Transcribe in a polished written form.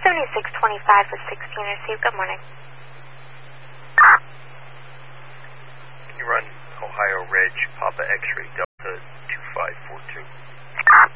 7625 with 16 received. Good morning. Can you run Ohio Ridge, Papa X-ray, Delta 2542?